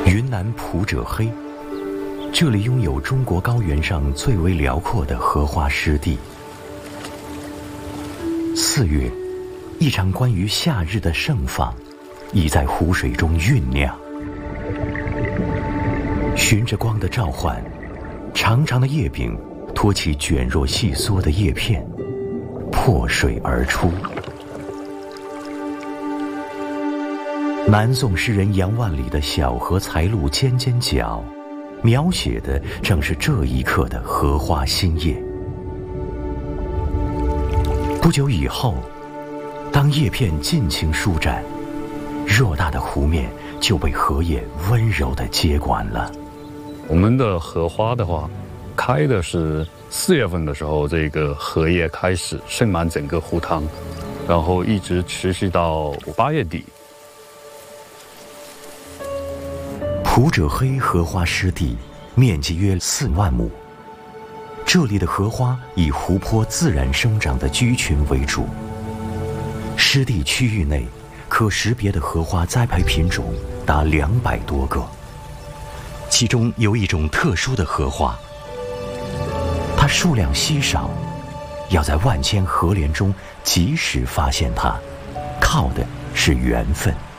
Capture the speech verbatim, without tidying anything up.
云南普者黑，这里拥有中国高原上最为辽阔的荷花湿地。四月，一场关于夏日的盛放已在湖水中酝酿。循着光的召唤，长长的叶柄托起卷若细梭的叶片，破水而出。南宋诗人杨万里的小荷才露尖尖角，描写的正是这一刻的荷花新叶。不久以后，当叶片尽情舒展，偌大的湖面就被荷叶温柔地接管了。 我们的荷花的话，开的是四月份的时候，这个荷叶开始盛满整个湖塘，然后一直持续到八月底。 普者黑荷花湿地面积约四万亩，这里的荷花以湖泊自然生长的居群为主。湿地区域内可识别的荷花栽培品种达两百多个，其中有一种特殊的荷花，它数量稀少，要在万千荷莲中及时发现它，靠的是缘分。